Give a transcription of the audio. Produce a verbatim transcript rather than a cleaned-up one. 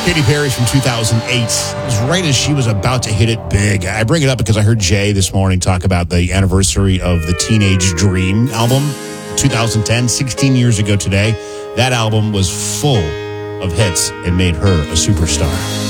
Katy Perry's from two thousand eight. It was right as she was about to hit it big. I bring it up because I heard Jay this morning talk about the anniversary of the Teenage Dream album, twenty ten, sixteen years ago today. That album was full of hits and made her a superstar.